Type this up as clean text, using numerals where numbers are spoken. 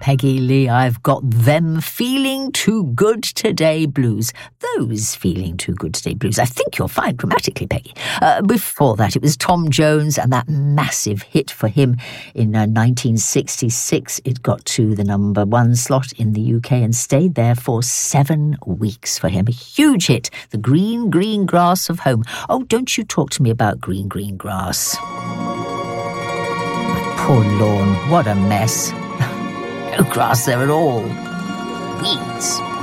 Peggy Lee, I've got them Feeling Too Good Today blues. Those Feeling Too Good Today blues. I think you're fine grammatically, Peggy. Before that, it was Tom Jones and that massive hit for him in 1966. It got to the number 1 slot in the UK and stayed there for 7 weeks for him. A huge hit, The Green, Green Grass of Home. Oh, don't you talk to me about green, green grass. Poor lawn, what a mess. No grass there at all. Weeds.